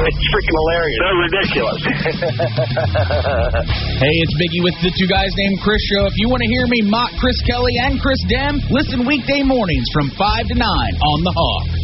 It's freaking hilarious. So ridiculous. Hey, it's Biggie with the Two Guys Named Chris show. If you want to hear me mock Chris Kelly and Chris Dem, listen weekday mornings from 5 to 9 on The Hog.